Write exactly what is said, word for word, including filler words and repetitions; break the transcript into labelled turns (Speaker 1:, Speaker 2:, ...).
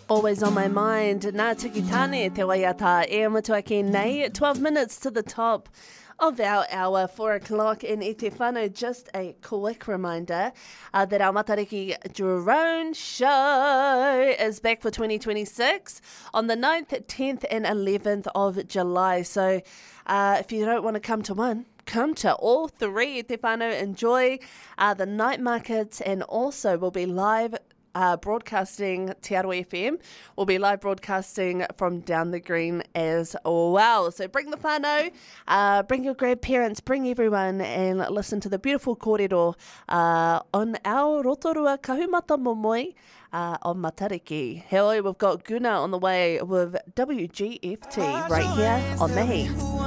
Speaker 1: Always on my mind, nā tiki tāne te waiata e amatua ki nei, twelve minutes to the top of our hour, four o'clock in I Te Whānau. Just a quick reminder uh, that our Matariki Drone Show is back for twenty twenty-six on the ninth, tenth and eleventh of July. So uh, if you don't want to come to one, come to all three. I Te Whānau, enjoy uh, the night markets, and also we'll be live Uh, broadcasting Te Aroha F M. We'll be live broadcasting from Down the Green as well. So bring the whānau, uh, bring your grandparents, bring everyone, and listen to the beautiful kōrero uh, on our Rotorua Kahumata Momoi uh, on Matariki. Hoi, we've got Guna on the way with W G F T right here on The Heat.